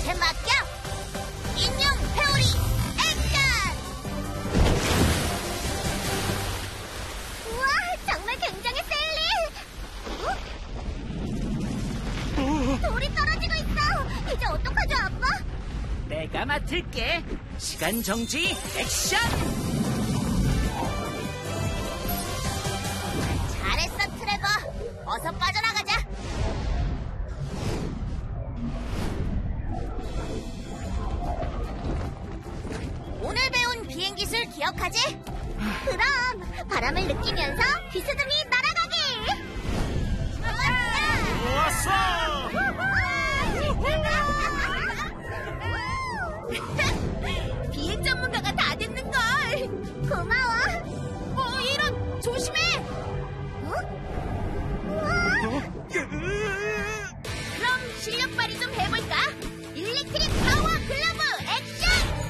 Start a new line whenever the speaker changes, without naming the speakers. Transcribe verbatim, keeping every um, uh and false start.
빛에 맡겨! 인형 회오리 액션! 우와, 정말 굉장해, 셀리! 어? 돌이 떨어지고 있어! 이제 어떡하죠, 아빠?
내가 맡을게. 시간 정지 액션!
잘했어, 트레버. 어서 빠져나가자. 오늘 배운 비행기술 기억하지? 그럼 바람을 느끼면서 비스듬히 날아가기.
좋았어!